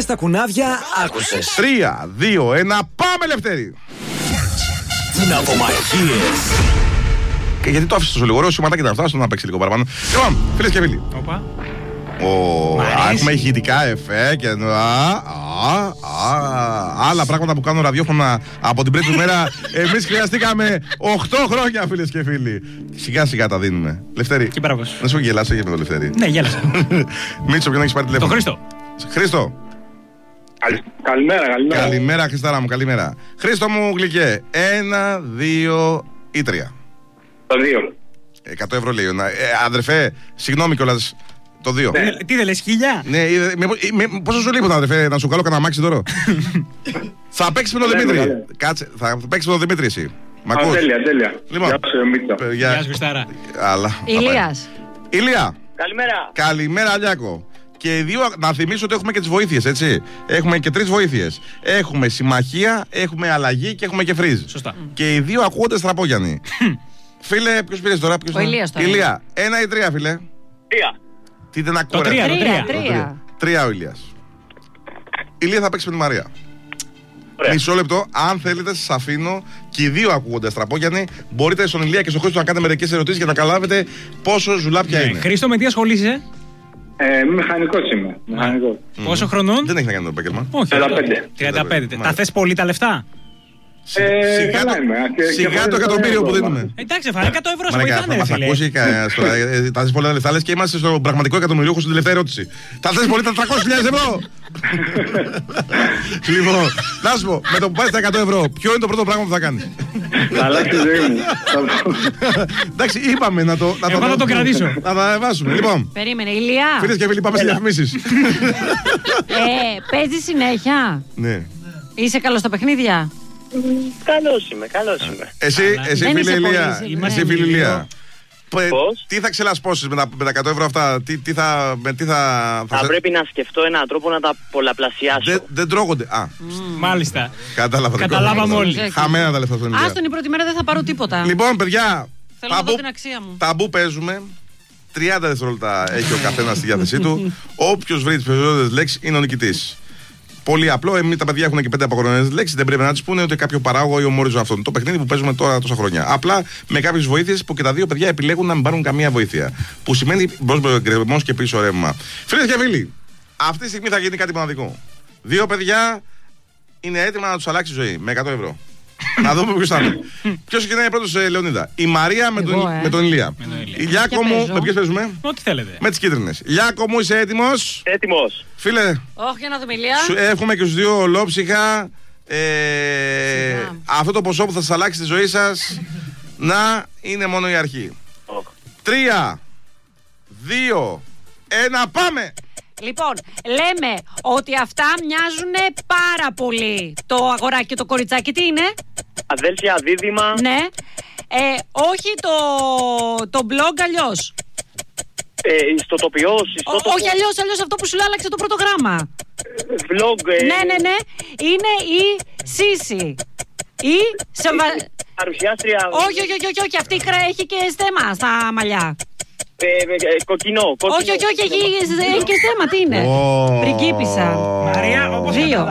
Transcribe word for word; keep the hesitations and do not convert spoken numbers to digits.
στα κουνάδια άκουσες. Τρία, δύο, ένα, πάμε Λευτέρη. Ναυμαχίες. Και γιατί το άφησες τόσο λίγο, ωραίο σηματάκι ήταν αυτό, να παίξει λίγο παραπάνω. Λοιπόν, φίλες και φίλοι. Οπα. Ο... Α, έχουμε ηχητικά εφέ και α, α, α, άλλα πράγματα που κάνουν ραδιόφωνα από την πρώτη μέρα. Εμείς χρειαστήκαμε οκτώ χρόνια, φίλες και φίλοι. Σιγά σιγά τα δίνουμε. Λευτέρη, Και μπράβο. να σου γελάσαι για με το Λευτέρη. Ναι, γέλασα. Μίτσο, ποιον έχεις πάρει τηλέφωνο? Το Χρήστο. Χρήστο. Καλη- Καλημέρα, καλημέρα. Καλημέρα, Χριστάρα μου, καλημέρα. Χρήστο μου, γλυκέ. Ένα, δύο ή τρία. Το δύο. εκατό ευρώ λέει. Να- Ε, αδερφέ, συγγνώμη κιόλας. Το δύο. Ναι. Τι δεν λες, χίλια? Ναι, είδε- με- με- πόσο σου λείπουν, αδερφέ, να σου καλώ κανένα μάξι τώρα. Θα παίξει με τον Ναι, Δημήτρη. ναι. Κάτσε, θα παίξει με τον Δημήτρη εσύ. Μ' Α, ακούς? τέλεια, τέλεια. Λοιπόν. Γεια σου, Μίτσα. Παιδιά. Γεια σου, Χριστάρα. Αλλά. Ηλίας. Ηλία. Καλημέρα. Καλημέρα, Αλιάκο. Και οι δύο, να θυμίσω ότι έχουμε και τις βοήθειες, έτσι. Έχουμε και τρεις βοήθειες. Έχουμε συμμαχία, έχουμε αλλαγή και έχουμε και φρίζ. Σωστά. Και οι δύο ακούγονται στραπόγιανοι. Φίλε, ποιος πήρες τώρα, ποιος Ο ήταν? Ηλίας τώρα. Ηλία, ένα ή τρία, φίλε. Τρία. Τι δεν ακούω, Το ρε. τρία, το Τρία, τρία. τρία. Τρία ο Ηλίας. Ηλία θα παίξει με τη Μαρία. Ωραία. Μισό λεπτό, αν θέλετε, σας αφήνω και οι δύο ακούγονται στραπόγιανοι. Μπορείτε στον Ηλία και στον Χρήστο να κάνετε μερικές ερωτήσεις για να καταλάβετε πόσο ζουλάπια Ναι, είναι. Χρήστο, με τι ασχολείσαι? Ε, μηχανικός είμαι. Μηχανικός. Πόσο χρονών? Δεν έχει να κάνει το επάγγελμα. Όχι. τριάντα πέντε. τριάντα πέντε. Μάλιστα. Τα θες πολύ τα λεφτά? Ε, Σιγά καλά το- είμαι. Και- και Σιγά χωρίς το το εκατομμύριο ευρώ, που μα. δίνουμε. Εντάξει, φάνε εκατό ευρώ, σε Μαλάκα, βοηθάνε, θα ρε μας φίλε. ακούσει κα- στο- ε, θα θες πολλά λεφτά, λες και είμαστε στο πραγματικό εκατομμυριούχο στην τελευταία ερώτηση. Θα θες πολύ τα τριακόσιες χιλιάδες ευρώ. Λοιπόν, να σου πω, με το που πάει στα εκατό ευρώ, ποιο είναι το πρώτο πράγμα που θα κάνεις? Θα αλλάξει η ζωή μου. Εντάξει, είπαμε να το. Εγώ θα το κρατήσω. Να τα εβάσουμε. Λοιπόν, Περίμενε, Ηλία. φίλες και φίλοι, πάμε σε διαφημίσεις. Ε, παίζει συνέχεια. Ναι. Είσαι καλό στα παιχνίδια. Καλώς είμαι, καλώς είμαι. Εσύ, εσύ Δεν φίλε είσαι πολύ, Ηλία, είσαι εσύ λίγο. φίλε Ηλία. Πε- Πώς? Τι θα ξελασπώσεις με τα, με τα εκατό ευρώ αυτά, τι, τι θα, με τι θα... Θα σε- πρέπει να σκεφτώ έναν τρόπο να τα πολλαπλασιάσω. Δεν, δεν τρώγονται. Α, Μάλιστα. κατάλαβα. Καταλάβαμε όλοι. Χαμένα τα λεφτά στον Ηλία. Άστον η πρώτη μέρα δεν θα πάρω τίποτα. Λοιπόν, παιδιά, Θέλω να δω ταμπού, την αξία μου. ταμπού παίζουμε. τριάντα δευτερόλεπτα έχει ο καθένας στη διάθεσή του. Όποιος βρει τις περισσότερες λέξεις είναι ο νικητής. Πολύ απλό, εμείς τα παιδιά έχουν και πέντε απαγορευμένες λέξεις. Δεν πρέπει να τους πούνε ότι κάποιο παράγωγο ή ομόριζο αυτόν. Το παιχνίδι που παίζουμε τώρα τόσα χρόνια. Απλά με κάποιες βοήθειες που και τα δύο παιδιά επιλέγουν να μην πάρουν καμία βοήθεια. Που σημαίνει μπρος γκρεμός και πίσω ρεύμα. Φίλες και φίλοι, αυτή τη στιγμή θα γίνει κάτι μοναδικό. Δύο παιδιά είναι έτοιμα να τους αλλάξει η ζωή με εκατό ευρώ. Να δούμε ποιος θα είναι. Ποιος ξεκινάει πρώτος, ε, Λεωνίδα? Η Μαρία με, Εγώ, τον, ε. με τον Ηλία. Με τον Ηλία. Η Λιάκο Ποια μου, παίζω? με ποιες παίζουμε? Ό,τι θέλετε. Με τις κίτρινες. Λιάκο μου, είσαι έτοιμος? Έτοιμος. Φίλε, Όχι, για να δούμε, Ηλία. σου εύχομαι και στους δύο ολόψυχα ε, Σιγά. αυτό το ποσό που θα σας αλλάξει τη ζωή σας να είναι μόνο η αρχή. Τρία, δύο, ένα, πάμε! Λοιπόν, λέμε ότι αυτά μοιάζουν πάρα πολύ. Το αγοράκι και το κοριτσάκι, τι είναι? Αδέλφια, δίδυμα. Ναι. Ε, όχι το, το blog αλλιώς. Ε, ιστοτοπιός, Ό- ιστότοπο. όχι αλλιώς, αλλιώς αυτό που σου άλλαξε το πρώτο γράμμα. Vlog. ε, Ναι, ναι, ναι. Είναι η Σύση. Η Σεβα... Παρουσιάστρια. όχι, όχι, όχι, όχι, όχι. Αυτή η κρά- έχει και στέμα στα μαλλιά. Ε, ε, ε, κοκκινό. κόκκινο. Όχι, όχι, όχι, έχει, έχει και στέμα. Τι είναι? Ω. Πριγκίπισσα. Μαρία, όπως Δύο.